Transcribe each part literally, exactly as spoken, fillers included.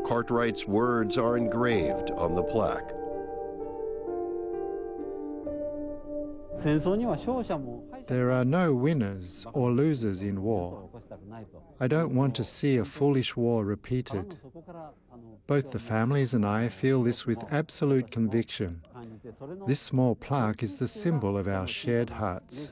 Cartwright's words are engraved on the plaque. There are no winners or losers in war. I don't want to see a foolish war repeated. Both the families and I feel this with absolute conviction. This small plaque is the symbol of our shared hearts.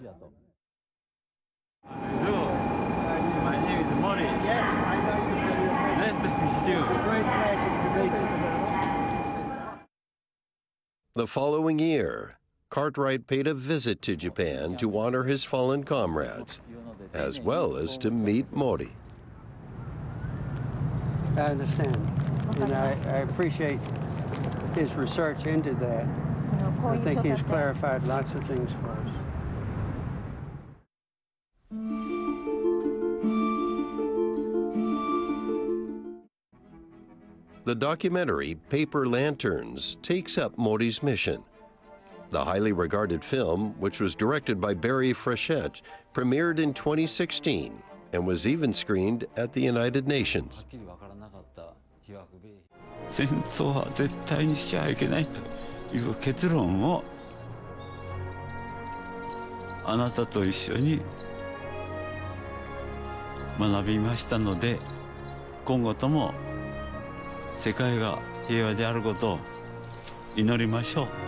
My name is Mori. Yes, I know you. Nice to meet you. It's a great pleasure to meet you. The following year, Cartwright paid a visit to Japan to honor his fallen comrades, as well as to meet Mori. I understand, and I, I appreciate his research into that. I think he's clarified lots of things for us. The documentary Paper Lanterns takes up Mori's mission. The highly regarded film, which was directed by Barry Frechette, premiered in twenty sixteen and was even screened at the United Nations. 戦争は絶対にしちゃいけないという結論をあなたと一緒に学びましたので、今後とも世界が平和であることを祈りましょう。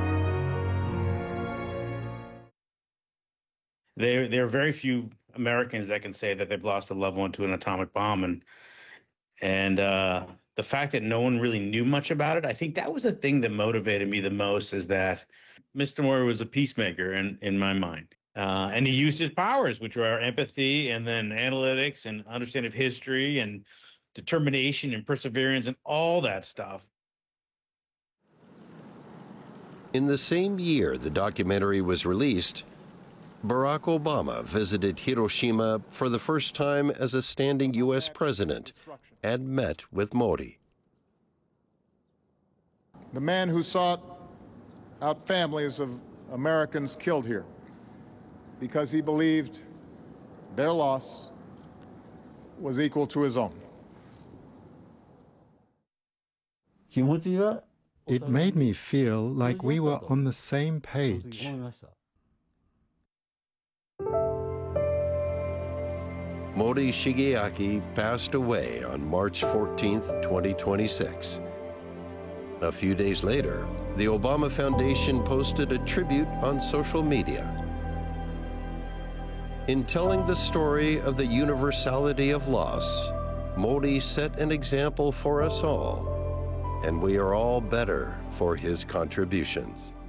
There, there are very few Americans that can say that they've lost a loved one to an atomic bomb, and and uh, the fact that no one really knew much about it, I think that was the thing that motivated me the most. Is that Mister Mori was a peacemaker in in my mind, uh, and he used his powers, which are empathy and then analytics and understanding of history and determination and perseverance and all that stuff. In the same year the documentary was released, Barack Obama visited Hiroshima for the first time as a standing U S president and met with Mori. The man who sought out families of Americans killed here because he believed their loss was equal to his own. It made me feel like we were on the same page. Mori Shigeaki passed away on March fourteenth, twenty twenty-six. A few days later, the Obama Foundation posted a tribute on social media. In telling the story of the universality of loss, Mori set an example for us all, and we are all better for his contributions.